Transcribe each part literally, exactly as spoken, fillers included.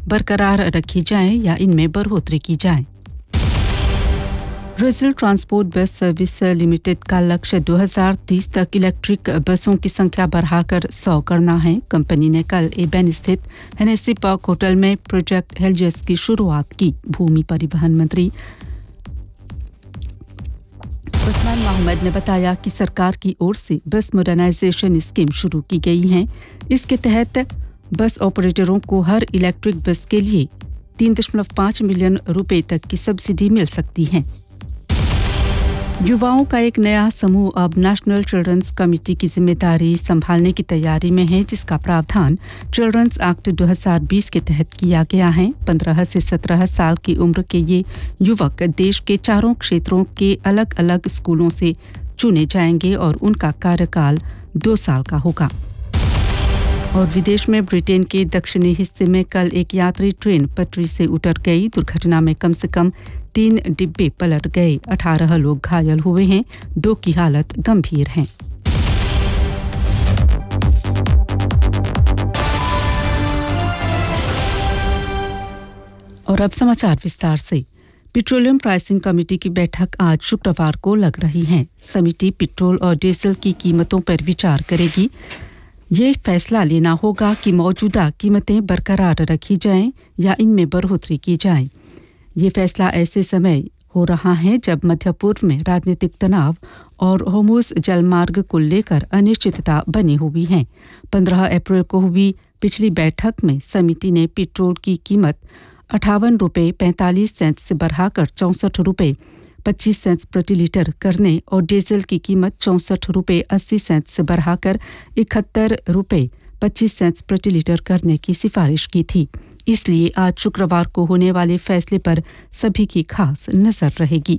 बरकरार रखी जाए या इनमें बढ़ोतरी की जाए। रोज़िल ट्रांसपोर्ट बस सर्विस लिमिटेड का लक्ष्य दो हज़ार तीस तक इलेक्ट्रिक बसों की संख्या बढ़ाकर सौ करना है। कंपनी ने कल एबेन स्थित हेनेसी पार्क होटल में प्रोजेक्ट हेलियस की शुरुआत की। भूमि परिवहन मंत्री उस्मान मोहम्मद ने बताया कि सरकार की ओर से बस मॉडर्नाइजेशन स्कीम शुरू की गई है। इसके तहत बस ऑपरेटरों को हर इलेक्ट्रिक बस के लिए तीन दशमलव पाँच मिलियन रुपए तक की सब्सिडी मिल सकती है। युवाओं का एक नया समूह अब नेशनल चिल्ड्रंस कमेटी की जिम्मेदारी संभालने की तैयारी में है, जिसका प्रावधान चिल्ड्रंस एक्ट दो हज़ार बीस के तहत किया गया है। पंद्रह से सत्रह साल की उम्र के ये युवक देश के चारों क्षेत्रों के अलग अलग स्कूलों से चुने जाएंगे और उनका कार्यकाल दो साल का होगा। और विदेश में ब्रिटेन के दक्षिणी हिस्से में कल एक यात्री ट्रेन पटरी से उतर गई। दुर्घटना में कम से कम तीन डिब्बे पलट गए, अठारह लोग घायल हुए हैं, दो की हालत गंभीर है। और अब समाचार विस्तार से। पेट्रोलियम प्राइसिंग कमेटी की बैठक आज शुक्रवार को लग रही है। समिति पेट्रोल और डीजल की कीमतों पर विचार करेगी। ये फैसला लेना होगा कि मौजूदा कीमतें बरकरार रखी जाएं या इनमें बढ़ोतरी की जाए। ये फैसला ऐसे समय हो रहा है जब मध्य पूर्व में राजनीतिक तनाव और होर्मुज़ जलमार्ग को लेकर अनिश्चितता बनी हुई है। पंद्रह अप्रैल को हुई पिछली बैठक में समिति ने पेट्रोल की कीमत अट्ठावन रुपये पैंतालीस सेंट से बढ़ाकर चौंसठ रुपये पच्चीस सेंट प्रति लीटर करने और डीजल की कीमत चौंसठ रुपये अस्सी सेंट से बढ़ाकर इकहत्तर रुपये पच्चीस सेंट प्रति लीटर करने की सिफारिश की थी। इसलिए आज शुक्रवार को होने वाले फैसले पर सभी की खास नजर रहेगी।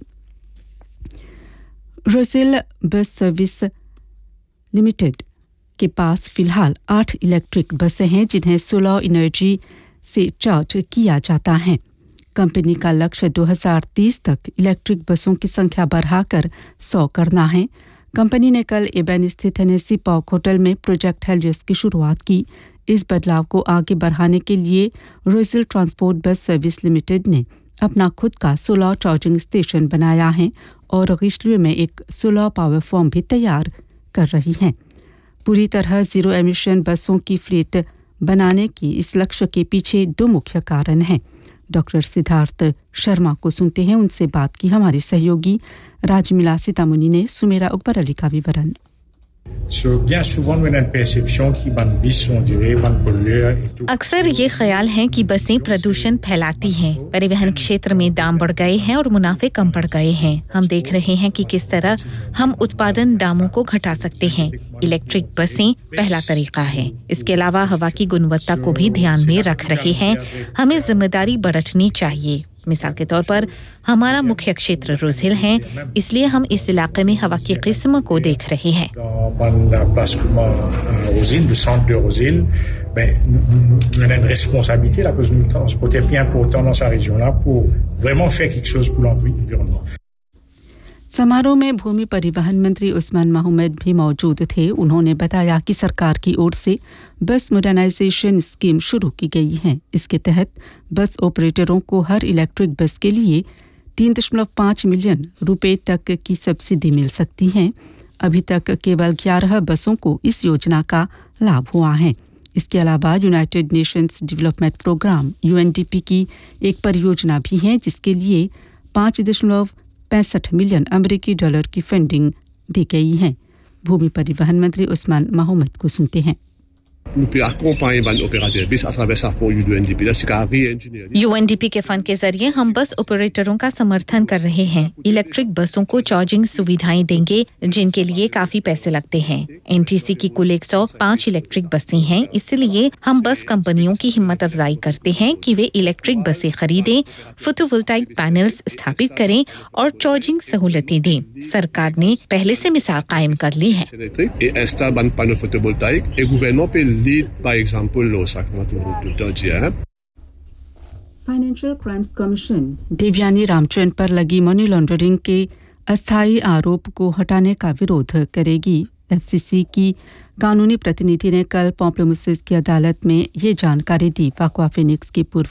रोज़िल बस सर्विस लिमिटेड के पास फिलहाल आठ इलेक्ट्रिक बसें हैं जिन्हें सोलर एनर्जी से चार्ज किया जाता है। कंपनी का लक्ष्य दो हज़ार तीस तक इलेक्ट्रिक बसों की संख्या बढ़ाकर सौ करना है। कंपनी ने कल एबेन स्थित हेनेसी पार्क होटल में प्रोजेक्ट हेलियस की शुरुआत की। इस बदलाव को आगे बढ़ाने के लिए रोज़िल ट्रांसपोर्ट बस सर्विस लिमिटेड ने अपना खुद का सोलर चार्जिंग स्टेशन बनाया है और रिश्तलू में एक सोलर पावर फॉर्म भी तैयार कर रही है। पूरी तरह जीरो एमिशन बसों की फ्लीट बनाने की इस लक्ष्य के पीछे दो मुख्य कारण हैं। डॉक्टर सिद्धार्थ शर्मा को सुनते हैं, उनसे बात की हमारी सहयोगी राजमिला सीतामुनी ने। सुमेरा अकबर अली का विवरण। अक्सर ये ख्याल है कि बसें प्रदूषण फैलाती हैं। परिवहन क्षेत्र में दाम बढ़ गए हैं और मुनाफे कम पड़ गए हैं। हम देख रहे हैं कि किस तरह हम उत्पादन दामों को घटा सकते हैं। इलेक्ट्रिक बसें पहला तरीका है। इसके अलावा हवा की गुणवत्ता को भी ध्यान में रख रहे हैं। हमें जिम्मेदारी बरतनी चाहिए। मिसाल के तौर पर हमारा मुख्य क्षेत्र रोज़िल है, इसलिए हम इस इलाके में हवा की किस्म को देख रहे हैं। समारोह में भूमि परिवहन मंत्री उस्मान मोहम्मद भी मौजूद थे। उन्होंने बताया कि सरकार की ओर से बस मॉडर्नाइजेशन स्कीम शुरू की गई है। इसके तहत बस ऑपरेटरों को हर इलेक्ट्रिक बस के लिए तीन दशमलव पाँच मिलियन रुपए तक की सब्सिडी मिल सकती है। अभी तक केवल ग्यारह बसों को इस योजना का लाभ हुआ है। इसके अलावा United Nations development programme you N D P की एक परियोजना भी है जिसके लिए पाँच दशमलव पैंसठ मिलियन अमेरिकी डॉलर की फंडिंग दी गई है। भूमि परिवहन मंत्री उस्मान मोहम्मद को सुनते हैं। यू एन डी पी के फंड के जरिए हम बस ऑपरेटरों का समर्थन कर रहे हैं। इलेक्ट्रिक बसों को चार्जिंग सुविधाएं देंगे जिनके लिए काफी पैसे लगते हैं। एन टी सी की कुल एक सौ पाँच इलेक्ट्रिक बसें हैं, इसलिए हम बस कंपनियों की हिम्मत अफजाई करते हैं कि वे इलेक्ट्रिक बसें खरीदें, फोटोवोल्टाइक पैनल्स स्थापित करें और चार्जिंग सहूलतें दें। सरकार ने पहले से मिसाल कायम कर ली है। lead by example lo sakma financial crimes commission Devyani Ramchandra पर लगी मनी लॉन्ड्रिंग के अस्थायी आरोप को हटाने का विरोध करेगी। एफ सी सी की कानूनी प्रतिनिधि ने कल पॉम्पलेमुसिस की अदालत में ये जानकारी दी। वाकवा फिनिक्स की पूर्व